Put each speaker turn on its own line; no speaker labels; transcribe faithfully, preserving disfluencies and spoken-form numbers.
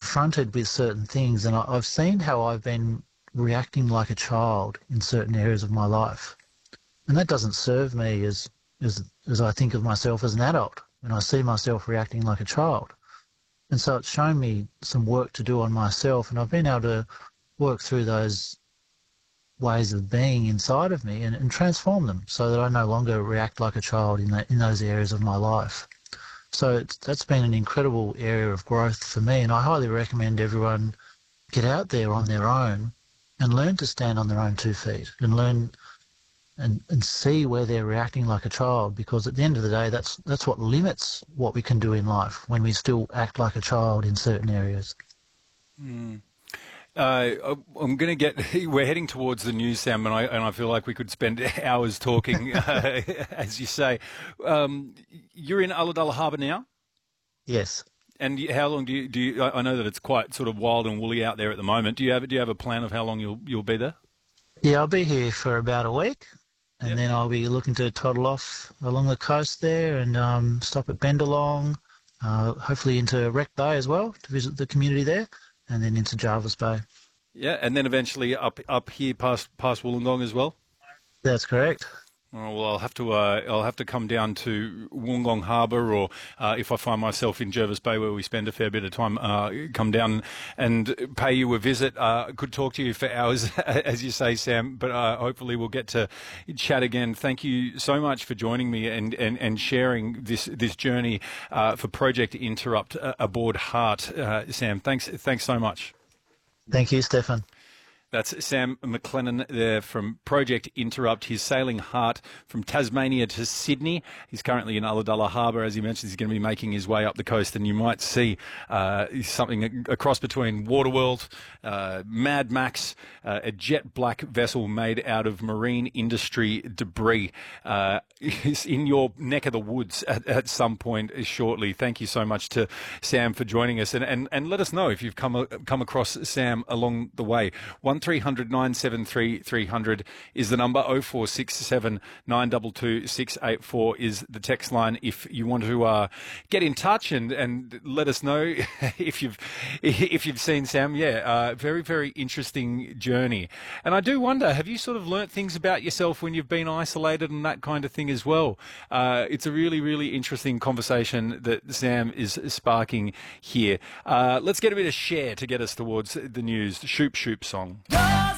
confronted with certain things, and I, I've seen how I've been reacting like a child in certain areas of my life. And that doesn't serve me as, as, as I think of myself as an adult, when I see myself reacting like a child. And so it's shown me some work to do on myself, and I've been able to work through those ways of being inside of me and, and transform them so that I no longer react like a child in, that, in those areas of my life. So it's, that's been an incredible area of growth for me, and I highly recommend everyone get out there on their own and learn to stand on their own two feet and learn and, and see where they're reacting like a child, because at the end of the day, that's that's what limits what we can do in life, when we still act like a child in certain areas.
Mm. Uh, I'm going to get. We're heading towards the news, Sam, and I and I feel like we could spend hours talking, uh, as you say. Um, you're in Ulladulla Harbour now.
Yes.
And how long do you do? You, I know that it's quite sort of wild and woolly out there at the moment. Do you have do you have a plan of how long you'll you'll be there?
Yeah, I'll be here for about a week, and
Yep.
then I'll be looking to toddle off along the coast there and um, stop at Bendalong, uh, hopefully into Wreck Bay as well to visit the community there, and then into Jarvis Bay.
Yeah, and then eventually up up here past past Wollongong as well.
That's correct.
Oh, well, I'll have to uh, I'll have to come down to Wollongong Harbour, or uh, if I find myself in Jervis Bay, where we spend a fair bit of time, uh, come down and pay you a visit. Uh, could talk to you for hours, as you say, Sam. But uh, hopefully we'll get to chat again. Thank you so much for joining me and and, and sharing this this journey uh, for Project Interrupt uh, aboard Heart, uh, Sam. Thanks thanks so much.
Thank you, Stefan.
That's Sam McLennan there from Project Interrupt. He's sailing Heart from Tasmania to Sydney. He's currently in Ulladulla Harbour. As he mentioned, he's going to be making his way up the coast, and you might see uh, something across between Waterworld, uh, Mad Max, uh, a jet black vessel made out of marine industry debris. Uh, is in your neck of the woods at, at some point shortly. Thank you so much to Sam for joining us, and, and, and let us know if you've come come across Sam along the way. One three hundred nine seven three three hundred is the number. oh four six seven nine two two six eight four is the text line if you want to uh, get in touch and, and let us know if you've if you've seen Sam. Yeah, uh, very very interesting journey. And I do wonder, have you sort of learnt things about yourself when you've been isolated and that kind of thing as well? Uh, it's a really really interesting conversation that Sam is sparking here. Uh, let's get a bit of Cher to get us towards the news. The Shoop Shoop song.